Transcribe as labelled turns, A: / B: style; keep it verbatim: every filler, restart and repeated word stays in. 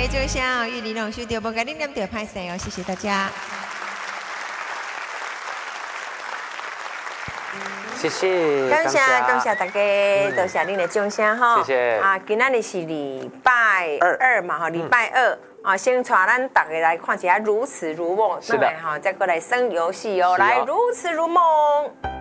A: 钟声哦，玉玲老师对无甲你念对拍摄哦，谢谢大家。
B: 谢谢，
C: 感谢感谢大家，多谢您的掌声哈。
B: 谢谢。
C: 啊，今仔日是礼拜二嘛哈，礼拜二啊，先带咱大家来看一下《如此如梦》，
B: 是的，
C: 哈，再过来生游戏哦，来《如此如梦》。